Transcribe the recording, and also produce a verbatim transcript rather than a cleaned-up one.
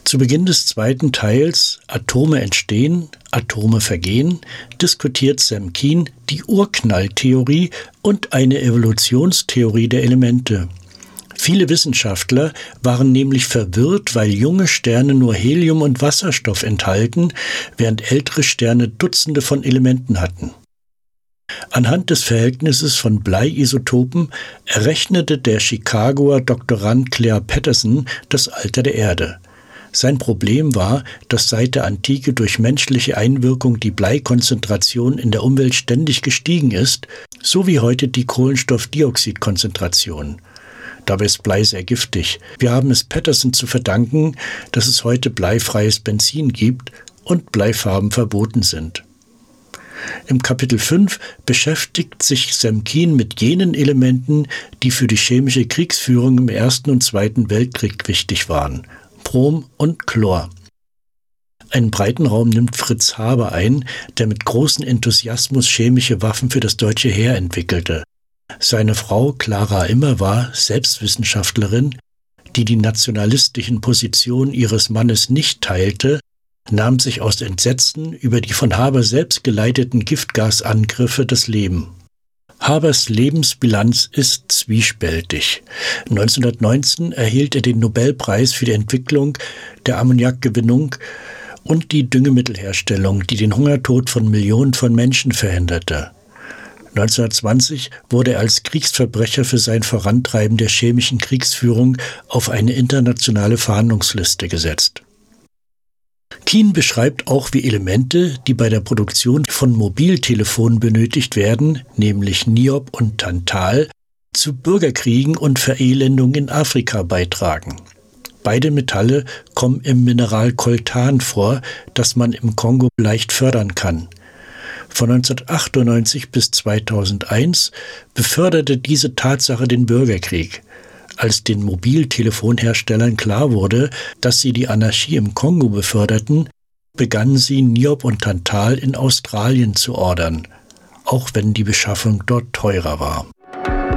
Zu Beginn des zweiten Teils »Atome entstehen, Atome vergehen« diskutiert Sam Keen die Urknalltheorie und eine Evolutionstheorie der Elemente. Viele Wissenschaftler waren nämlich verwirrt, weil junge Sterne nur Helium und Wasserstoff enthalten, während ältere Sterne Dutzende von Elementen hatten. Anhand des Verhältnisses von Bleiisotopen errechnete der Chicagoer Doktorand Clair Patterson das Alter der Erde. Sein Problem war, dass seit der Antike durch menschliche Einwirkung die Bleikonzentration in der Umwelt ständig gestiegen ist, so wie heute die Kohlenstoffdioxidkonzentration. Dabei ist Blei sehr giftig. Wir haben es Patterson zu verdanken, dass es heute bleifreies Benzin gibt und Bleifarben verboten sind. Im Kapitel fünf beschäftigt sich Sam Keen mit jenen Elementen, die für die chemische Kriegsführung im Ersten und Zweiten Weltkrieg wichtig waren: Brom und Chlor. Einen breiten Raum nimmt Fritz Haber ein, der mit großem Enthusiasmus chemische Waffen für das deutsche Heer entwickelte. Seine Frau Clara Immer war selbst Wissenschaftlerin, die die nationalistischen Positionen ihres Mannes nicht teilte, nahm sich aus Entsetzen über die von Haber selbst geleiteten Giftgasangriffe das Leben. Habers Lebensbilanz ist zwiespältig. neunzehnhundertneunzehn erhielt er den Nobelpreis für die Entwicklung der Ammoniakgewinnung und die Düngemittelherstellung, die den Hungertod von Millionen von Menschen verhinderte. neunzehnhundertzwanzig wurde er als Kriegsverbrecher für sein Vorantreiben der chemischen Kriegsführung auf eine internationale Fahndungsliste gesetzt. Keen beschreibt auch, wie Elemente, die bei der Produktion von Mobiltelefonen benötigt werden, nämlich Niob und Tantal, zu Bürgerkriegen und Verelendung in Afrika beitragen. Beide Metalle kommen im Mineral Coltan vor, das man im Kongo leicht fördern kann. Von neunzehnhundertachtundneunzig bis zweitausendeins beförderte diese Tatsache den Bürgerkrieg. Als den Mobiltelefonherstellern klar wurde, dass sie die Anarchie im Kongo beförderten, begannen sie, Niob und Tantal in Australien zu ordern, auch wenn die Beschaffung dort teurer war.